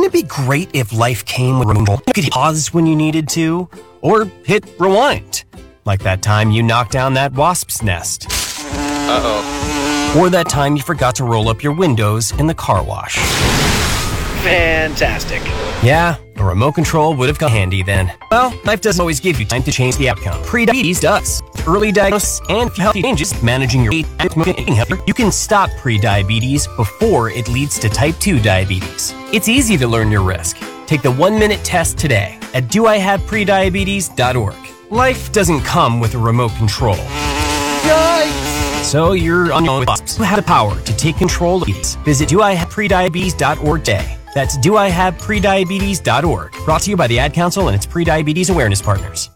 Wouldn't it be great if life came with a remote? You could pause when you needed to, or hit rewind. Like that time you knocked down that wasp's nest. Uh-oh. Or that time you forgot to roll up your windows in the car wash. Fantastic. Yeah, a remote control would have come handy then. Well, life doesn't always give you time to change the outcome. Prediabetes does. Early diagnosis and healthy changes managing your weight and eating healthy. You can stop prediabetes before it leads to type 2 diabetes. It's easy to learn your risk. Take the 1-minute test today at doihaveprediabetes.org. Life doesn't come with a remote control. Yikes! So you're on your own. You have the power to take control of these. Visit doihaveprediabetes.org today. That's doihaveprediabetes.org. Brought to you by the Ad Council and its Prediabetes Awareness Partners.